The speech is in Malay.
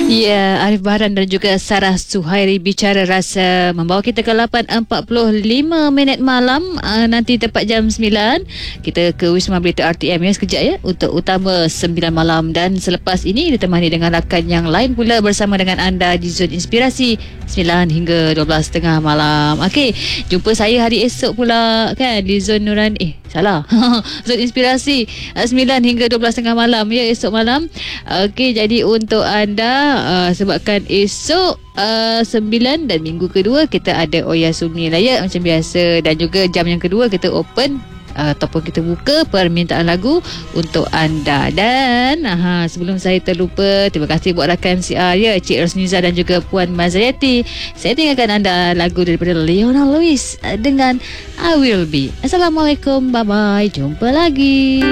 Ya, Arif Bahran dan juga Sarah Suhairi bicara rasa membawa kita ke 8.45 minit malam. Nanti tepat jam 9 kita ke Wisma Berita RTM ya, sekejap ya, untuk utama 9 malam. Dan selepas ini ditemani dengan rakan yang lain pula bersama dengan anda di Zon Inspirasi 9 hingga 12.30 malam. Okey, jumpa saya hari esok pula kan di Zon Nurani. Salah. Zon Inspirasi 9 hingga 12.30 malam ya, esok malam. Okey, jadi untuk anda sebabkan esok 9 dan minggu kedua kita ada Oya Sumni lah ya, macam biasa. Dan juga jam yang kedua kita open ataupun kita buka permintaan lagu untuk anda. Dan sebelum saya terlupa, terima kasih buat rakan siar ya, Cik Rosniza dan juga Puan Mazayati. Saya tinggalkan anda lagu daripada Leona Lewis dengan I Will Be. Assalamualaikum, bye bye, jumpa lagi.